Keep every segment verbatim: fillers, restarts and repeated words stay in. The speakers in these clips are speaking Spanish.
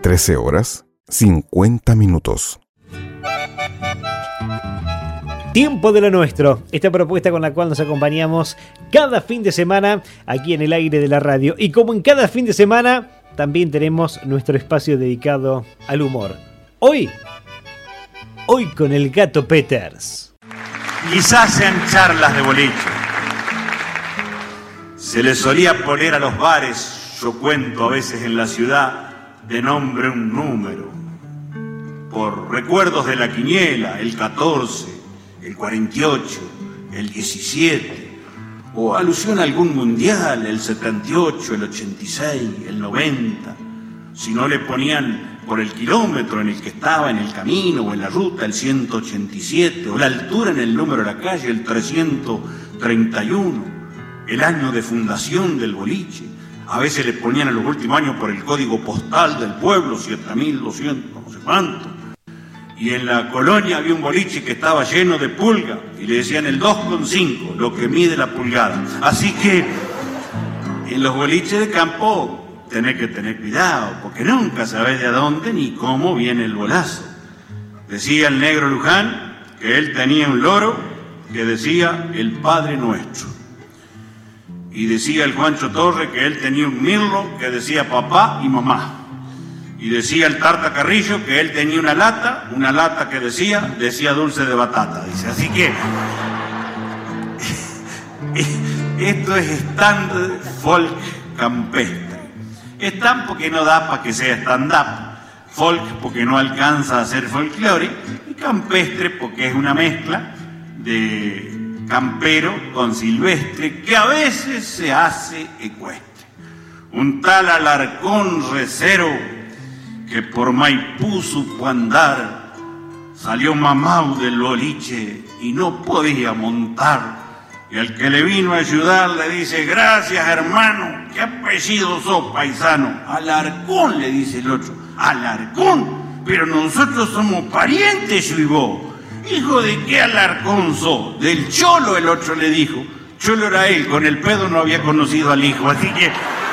trece horas, cincuenta minutos. Tiempo de lo nuestro, esta propuesta con la cual nos acompañamos cada fin de semana aquí en el aire de la radio. Y como en cada fin de semana, también tenemos nuestro espacio dedicado al humor. Hoy, hoy con el Gato Peters. Quizás sean charlas de boliche. Se les solía poner a los bares, yo cuento a veces en la ciudad, de nombre un número. Por recuerdos de la quiniela, el catorce, el cuarenta y ocho, el diecisiete, o alusión a algún mundial, el setenta y ocho, el ochenta y seis, el noventa. Si no le ponían por el kilómetro en el que estaba, en el camino o en la ruta, el ciento ochenta y siete, o la altura en el número de la calle, el trescientos treinta y uno, el año de fundación del boliche. A veces le ponían en los últimos años por el código postal del pueblo, siete mil doscientos, no sé cuánto. Y en la colonia había un boliche que estaba lleno de pulga, y le decían el dos coma cinco, lo que mide la pulgada. Así que en los boliches de campo tenés que tener cuidado, porque nunca sabés de dónde ni cómo viene el bolazo. Decía el negro Luján que él tenía un loro que decía el Padre Nuestro. Y decía el Juancho Torre que él tenía un mirlo que decía papá y mamá. Y decía el Tarta Carrillo que él tenía una lata, una lata que decía, decía dulce de batata, dice. Así que esto es stand folk campestre. Stand porque no da para que sea stand-up, folk porque no alcanza a ser folclore, y campestre porque es una mezcla de campero con silvestre que a veces se hace ecuestre. Un tal Alarcón Recero que por Maipú supo andar, salió mamau del boliche y no podía montar. Y al que le vino a ayudar le dice, gracias hermano, ¿qué apellido sos, paisano? Alarcón, le dice el otro. Alarcón, pero nosotros somos parientes, yo y vos. Hijo de qué Alarcón sos, del Cholo, el otro le dijo. Cholo era él, con el pedo no había conocido al hijo, así que...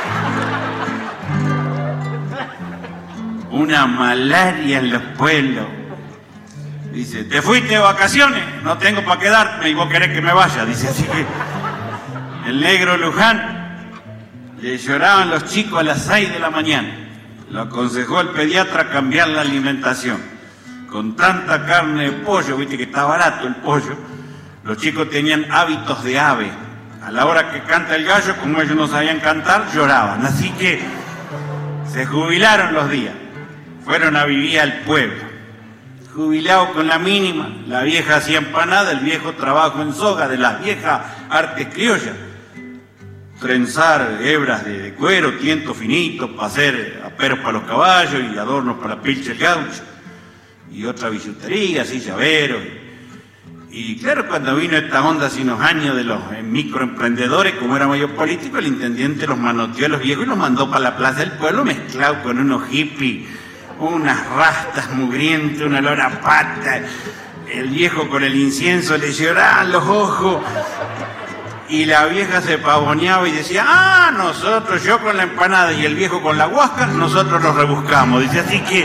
una malaria en los pueblos. Dice, ¿te fuiste de vacaciones? No tengo para quedarme y vos querés que me vaya. Dice, así que el negro Luján le lloraban los chicos a las seis de la mañana. Lo aconsejó el pediatra cambiar la alimentación. Con tanta carne de pollo, viste que está barato el pollo, los chicos tenían hábitos de ave. A la hora que canta el gallo, como ellos no sabían cantar, lloraban. Así que se jubilaron los días. Fueron a vivir al pueblo. Jubilado con la mínima, la vieja hacía empanada, el viejo trabajo en soga, de las viejas artes criollas. Trenzar hebras de, de cuero, tiento finito, para hacer aperos para los caballos y adornos para pilche el gaucho. Y otra billutería, así llaveros. Y claro, cuando vino esta onda hace unos años de los eh, microemprendedores, como era mayor político, el intendente los manoteó a los viejos y los mandó para la plaza del pueblo mezclado con unos hippies, unas rastas mugrientas, una olor a pata. El viejo con el incienso le lloraban los ojos. Y la vieja se pavoneaba y decía, ah, nosotros, yo con la empanada y el viejo con la huasca, nosotros los rebuscamos. Dice, así que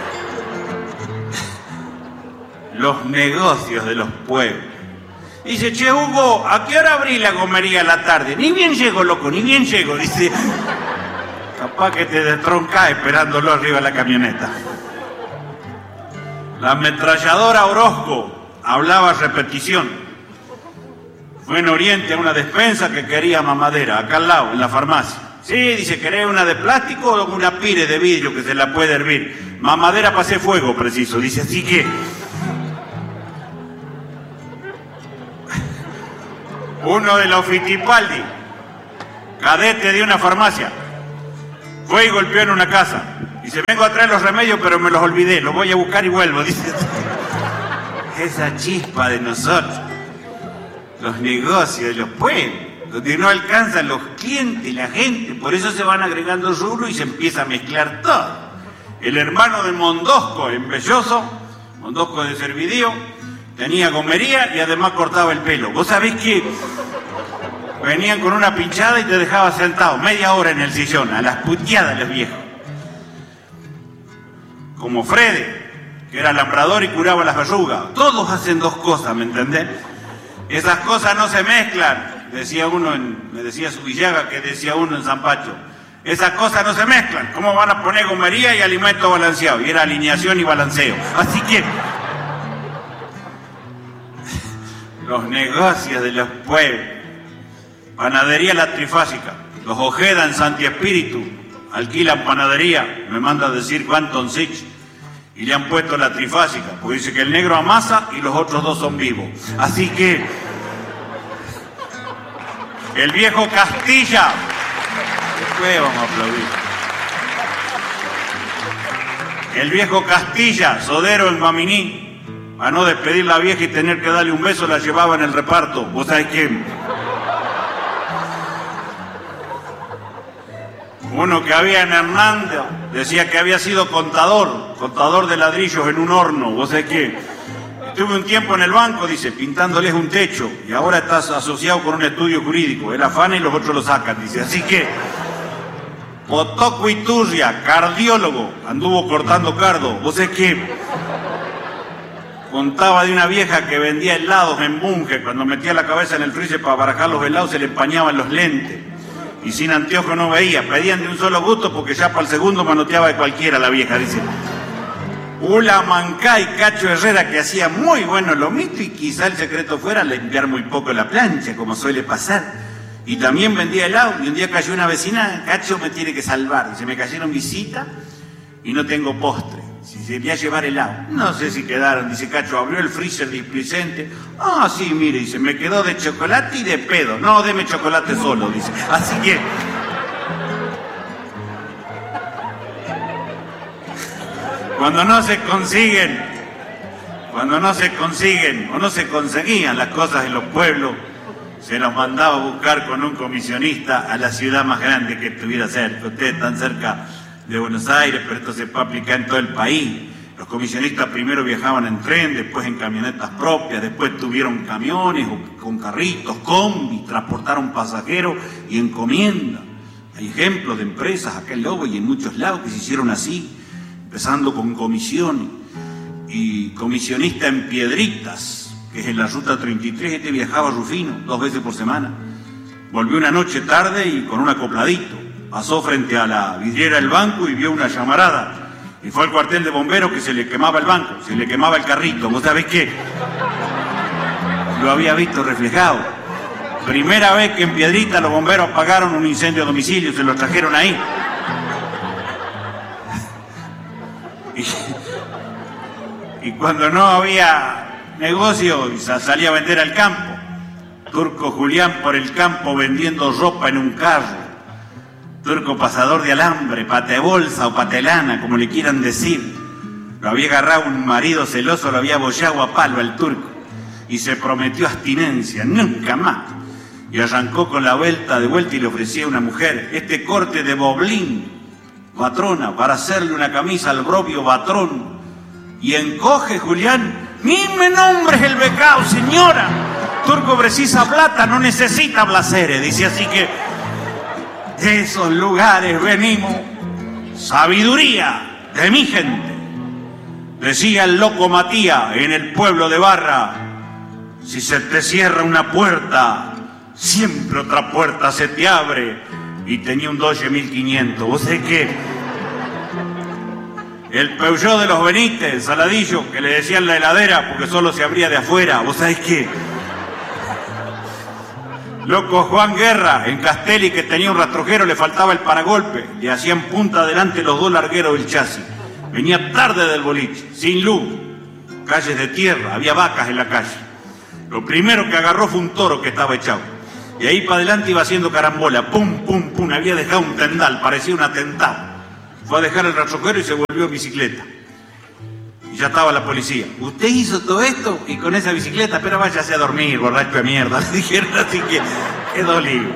los negocios de los pueblos. Dice, che, Hugo, ¿a qué hora abrí la gomería a la tarde? Ni bien llego, loco, ni bien llego. Dice, capaz que te destronca esperándolo arriba de la camioneta. La ametralladora Orozco hablaba a repetición. Fue en Oriente a una despensa que quería mamadera, acá al lado, en la farmacia. Sí, dice, ¿querés una de plástico o una pire de vidrio que se la puede hervir? Mamadera para hacer fuego, preciso. Dice, así que... uno de los Fittipaldi, cadete de una farmacia, fue y golpeó en una casa. Dice, vengo a traer los remedios, pero me los olvidé, los voy a buscar y vuelvo. Dice, esa chispa de nosotros, los negocios de los pueblos, donde no alcanzan los clientes, la gente, por eso se van agregando rubros y se empieza a mezclar todo. El hermano de Mondosco, en Belloso, Mondosco de Servidío, tenía gomería y además cortaba el pelo. Vos sabés que venían con una pinchada y te dejaba sentado media hora en el sillón, a las puteadas los viejos. como Frede, que era alambrador y curaba las verrugas. Todos hacen dos cosas, ¿me entendés? Esas cosas no se mezclan, decía uno, en, me decía Subillaga, que decía uno en San Pacho. Esas cosas no se mezclan. ¿Cómo van a poner gomería y alimento balanceado? Y era alineación y balanceo. Así que los negocios de los pueblos. Panadería La Trifásica. Los Ojeda en Santi Espíritu alquilan panadería. Me manda a decir Quantum Six. Y le han puesto La Trifásica, porque dice que el negro amasa y los otros dos son vivos. Así que el viejo Castilla. Después vamos a aplaudir. El viejo Castilla, sodero en Maminí, a no despedir la vieja y tener que darle un beso, la llevaba en el reparto. ¿Vos sabés quién? Uno que había en Hernández, decía que había sido contador, contador de ladrillos en un horno. ¿Vos sabés qué? Estuve un tiempo en el banco, dice, pintándoles un techo, y ahora estás asociado con un estudio jurídico. Él afana y los otros lo sacan, dice. Así que Otoco Iturria, cardiólogo, anduvo cortando cardo. ¿Vos sabés qué? Contaba de una vieja que vendía helados en Bunge. Cuando metía la cabeza en el freezer para barajar los helados se le empañaban los lentes. Y sin anteojos no veía. Pedían de un solo gusto porque ya para el segundo manoteaba de cualquiera la vieja, dice. Ula Mancá y Cacho Herrera, que hacía muy bueno lomito, y quizá el secreto fuera limpiar muy poco la plancha, como suele pasar. Y también vendía helado. Y un día cayó una vecina, Cacho me tiene que salvar. Dice, me cayeron visitas y no tengo postre. Si se voy a llevar helado. No sé si quedaron. Dice Cacho, abrió el freezer displicente. Ah, sí, mire, dice, me quedó de chocolate y de pedo. No, deme chocolate solo, dice. Así que cuando no se consiguen, cuando no se consiguen o no se conseguían las cosas en los pueblos, se los mandaba a buscar con un comisionista a la ciudad más grande que estuviera cerca. Ustedes están cerca de Buenos Aires, pero esto se puede aplicar en todo el país. Los comisionistas primero viajaban en tren, después en camionetas propias, después tuvieron camiones o con carritos, combi, transportaron pasajeros y encomiendas. Hay ejemplos de empresas acá en Lobo y en muchos lados que se hicieron así, empezando con comisiones. Y comisionista en Piedritas, que es en la ruta treinta y tres, este viajaba a Rufino dos veces por semana. Volvió una noche tarde y con un acopladito. Pasó frente a la vidriera del banco y vio una llamarada. Y fue al cuartel de bomberos que se le quemaba el banco, se le quemaba el carrito. ¿Vos sabés qué? Lo había visto reflejado. Primera vez que en Piedrita los bomberos apagaron un incendio a domicilio, se lo trajeron ahí. Y, y cuando no había negocio, salía a vender al campo. Turco Julián por el campo vendiendo ropa en un carro. Turco pasador de alambre, patebolsa o patelana, como le quieran decir. Lo había agarrado un marido celoso, lo había bollado a palo al turco. Y se prometió abstinencia, nunca más. Y arrancó con la vuelta de vuelta y le ofrecía a una mujer este corte de boblín, patrona, para hacerle una camisa al propio patrón. Y encoge Julián, ni me nombres el becao, señora. Turco precisa plata, no necesita placeres, dice. Así que de esos lugares venimos, sabiduría de mi gente. Decía el loco Matías en el pueblo de Barra, si se te cierra una puerta, siempre otra puerta se te abre. Y tenía un Dodge mil quinientos. ¿Vos sabés qué? El Peugeot de los Benítez, Saladillo, que le decían la heladera porque solo se abría de afuera. ¿Vos sabés qué? Loco Juan Guerra, en Castelli, que tenía un rastrojero, le faltaba el paragolpe. Le hacían punta adelante los dos largueros del chasis. Venía tarde del boliche, sin luz, calles de tierra, había vacas en la calle. Lo primero que agarró fue un toro que estaba echado. Y ahí para adelante iba haciendo carambola, pum, pum, pum, había dejado un tendal, parecía un atentado. Fue a dejar el rastrojero y se volvió en bicicleta. Y ya estaba la policía. ¿Usted hizo todo esto? Y con esa bicicleta, pero váyase a dormir, borracho de mierda. Le dijeron, así que quedó libre.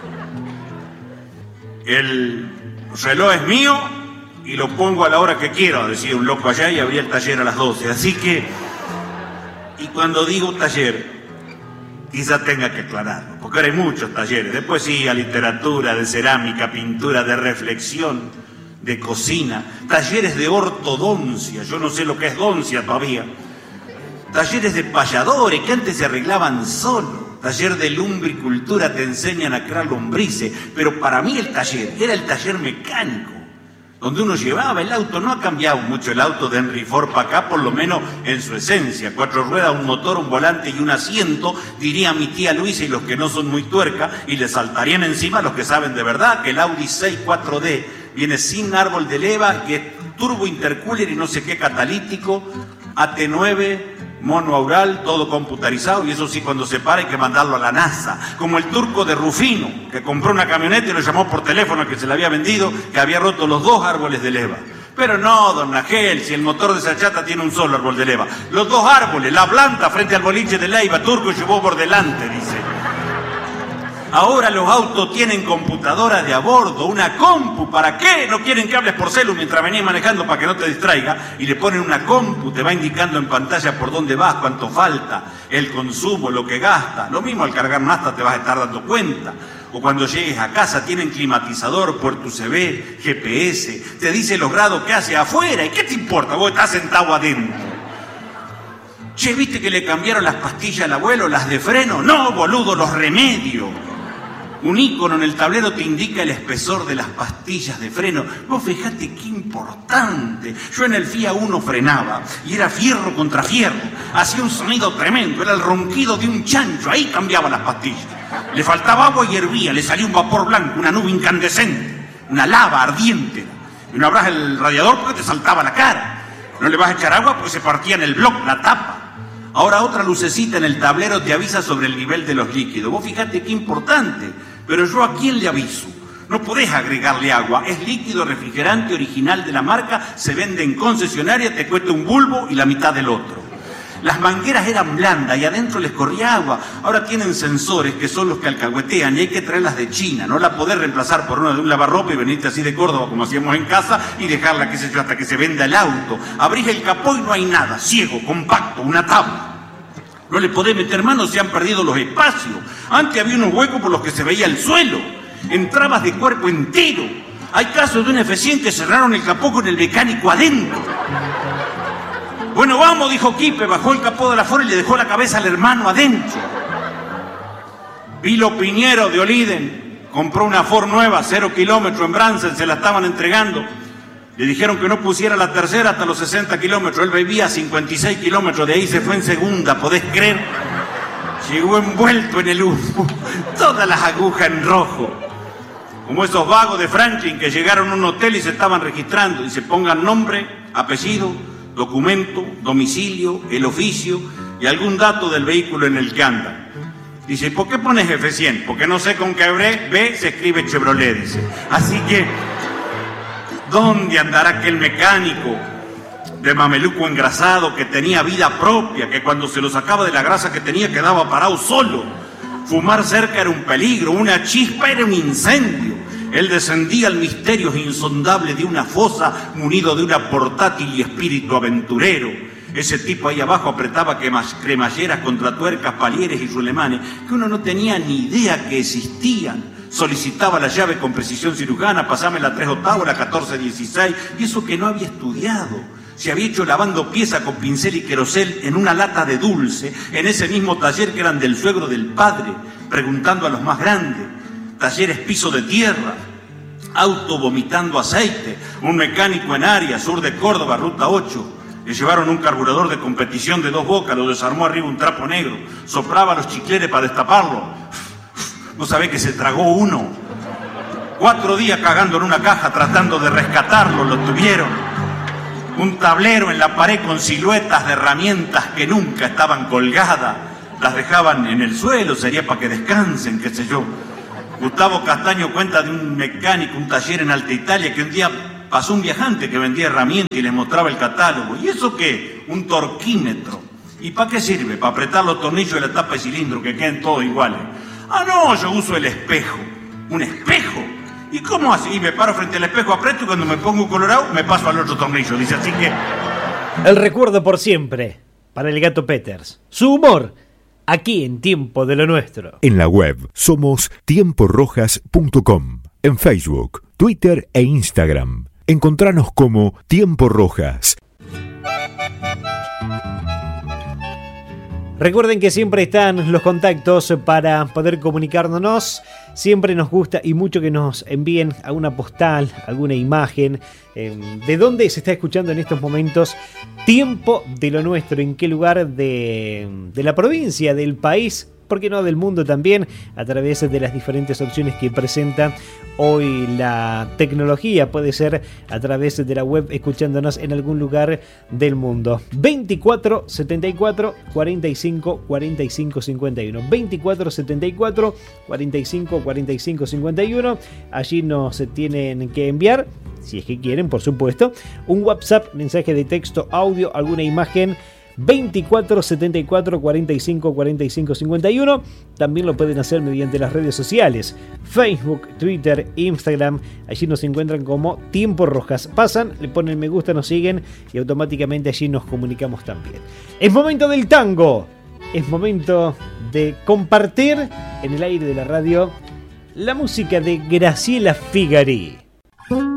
El reloj es mío y lo pongo a la hora que quiero, decía un loco allá, y abría el taller a las doce. Así que, y cuando digo taller, quizá tenga que aclararlo, porque ahora hay muchos talleres, de poesía, literatura, de cerámica, pintura, de reflexión, de cocina, talleres de ortodoncia, yo no sé lo que es doncia todavía, talleres de payadores que antes se arreglaban solo, taller de lumbricultura, te enseñan a crear lombrices, pero para mí el taller era el taller mecánico, donde uno llevaba el auto. No ha cambiado mucho el auto de Henry Ford para acá, por lo menos en su esencia, cuatro ruedas, un motor, un volante y un asiento, diría mi tía Luisa, y los que no son muy tuerca, y le saltarían encima los que saben de verdad que el Audi seis cuatro D viene sin árbol de leva, que es turbo intercooler y no sé qué catalítico, A T nueve, mono aural, todo computarizado, y eso sí, cuando se para hay que mandarlo a la NASA, como el turco de Rufino, que compró una camioneta y lo llamó por teléfono que se le había vendido, que había roto los dos árboles de leva. Pero no, don Nagel, si el motor de esa chata tiene un solo árbol de leva. Los dos árboles, la planta frente al boliche de Leiva, turco llevó por delante, dice. Ahora los autos tienen computadora de a bordo, una compu. ¿Para qué? No quieren que hables por celu mientras venís manejando para que no te distraiga. Y le ponen una compu, te va indicando en pantalla por dónde vas, cuánto falta, el consumo, lo que gasta. Lo mismo al cargar nafta te vas a estar dando cuenta. O cuando llegues a casa tienen climatizador, puerto U S B, G P S. Te dice los grados que hace afuera. ¿Y qué te importa? Vos estás sentado adentro. Che, ¿viste que le cambiaron las pastillas al abuelo, las de freno? No, boludo, los remedios. Un ícono en el tablero te indica el espesor de las pastillas de freno. Vos fijate qué importante. Yo en el Fiat Uno frenaba y era fierro contra fierro. Hacía un sonido tremendo, era el ronquido de un chancho. Ahí cambiaba las pastillas. Le faltaba agua y hervía, le salía un vapor blanco, una nube incandescente, una lava ardiente. Y no abras el radiador porque te saltaba la cara. No le vas a echar agua porque se partía en el bloc, la tapa. Ahora otra lucecita en el tablero te avisa sobre el nivel de los líquidos. Vos fijate qué importante. Pero yo ¿a quién le aviso? No podés agregarle agua, es líquido refrigerante original de la marca, se vende en concesionaria, te cuesta un bulbo y la mitad del otro. Las mangueras eran blandas y adentro les corría agua. Ahora tienen sensores que son los que alcahuetean y hay que traerlas de China. No la podés reemplazar por una de un lavarropa y venirte así de Córdoba como hacíamos en casa y dejarla, qué sé yo, hasta que se venda el auto. Abrís el capó y no hay nada, ciego, compacto, una tabla. No le podés meter mano, se han perdido los espacios. Antes había unos huecos por los que se veía el suelo. Entrabas de cuerpo entero. Hay casos de un F cien que cerraron el capó con el mecánico adentro. Bueno, vamos, dijo Quipe, bajó el capó de la Ford y le dejó la cabeza al hermano adentro. Vilo Piñero de Oliden compró una Ford nueva, cero kilómetros en Bransen, se la estaban entregando. Le dijeron que no pusiera la tercera hasta los sesenta kilómetros. Él vivía a cincuenta y seis kilómetros, de ahí se fue en segunda, ¿podés creer? Llegó envuelto en el humo, todas las agujas en rojo. Como esos vagos de Franklin que llegaron a un hotel y se estaban registrando. Y se pongan nombre, apellido, documento, domicilio, el oficio y algún dato del vehículo en el que andan. Dice, ¿por qué pones F cien? Porque no sé con qué B se escribe Chevrolet, dice. Así que, ¿dónde andará aquel mecánico de mameluco engrasado que tenía vida propia, que cuando se lo sacaba de la grasa que tenía quedaba parado solo? Fumar cerca era un peligro, una chispa era un incendio. Él descendía al misterio insondable de una fosa munido de una portátil y espíritu aventurero. Ese tipo ahí abajo apretaba cremalleras contra tuercas, palieres y rulemanes que uno no tenía ni idea que existían. Solicitaba la llave con precisión cirujana, pasame la tres octavos, la catorce dieciséis, y eso que no había estudiado. Se había hecho lavando pieza con pincel y querosel en una lata de dulce, en ese mismo taller que eran del suegro del padre, preguntando a los más grandes. Talleres piso de tierra, auto vomitando aceite, un mecánico en área, sur de Córdoba, ruta ocho. Le llevaron un carburador de competición de dos bocas, lo desarmó arriba un trapo negro, soplaba los chicleres para destaparlo. ¿No sabés que se tragó uno? Cuatro días cagando en una caja tratando de rescatarlo, lo tuvieron. Un tablero en la pared con siluetas de herramientas que nunca estaban colgadas. Las dejaban en el suelo, sería para que descansen, qué sé yo. Gustavo Castaño cuenta de un mecánico, un taller en Alta Italia, que un día pasó un viajante que vendía herramientas y les mostraba el catálogo. ¿Y eso qué? Un torquímetro. ¿Y para qué sirve? Para apretar los tornillos de la tapa de cilindro, que queden todos iguales. Ah, no, yo uso el espejo. ¿Un espejo? ¿Y cómo así? Y me paro frente al espejo, aprieto y cuando me pongo colorado me paso al otro tornillo. Dice, así que... El recuerdo por siempre para el Gato Peters. Su humor, aquí en Tiempo de lo Nuestro. En la web somos tiempo rojas punto com. En Facebook, Twitter e Instagram. Encontranos como Tiempo Rojas. Recuerden que siempre están los contactos para poder comunicarnos. Siempre nos gusta y mucho que nos envíen alguna postal, alguna imagen. Eh, ¿De dónde se está escuchando en estos momentos Tiempo de lo Nuestro? ¿En qué lugar de, de la provincia, del país? ¿Por qué no del mundo también? A través de las diferentes opciones que presenta hoy la tecnología. Puede ser a través de la web, escuchándonos en algún lugar del mundo. veinticuatro setenta y cuatro cuarenta y cinco cuarenta y cinco cincuenta y uno. veinticuatro setenta y cuatro cuarenta y cinco cuarenta y cinco cincuenta y uno. Allí nos tienen que enviar, si es que quieren, por supuesto, un WhatsApp, mensaje de texto, audio, alguna imagen. veinticuatro setenta y cuatro cuarenta y cinco cuarenta y cinco cincuenta y uno. También lo pueden hacer mediante las redes sociales, Facebook, Twitter, Instagram. Allí nos encuentran como Tiempo Rojas. Pasan, le ponen me gusta, nos siguen y automáticamente allí nos comunicamos también. Es momento del tango. Es momento de compartir en el aire de la radio la música de Graciela Figari.